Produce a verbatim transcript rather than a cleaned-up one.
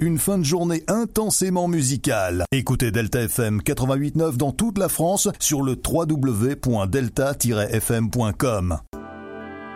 une fin de journée intensément musicale. Écoutez Delta F M quatre-vingt-huit neuf dans toute la France sur le w w w point delta tiret f m point com.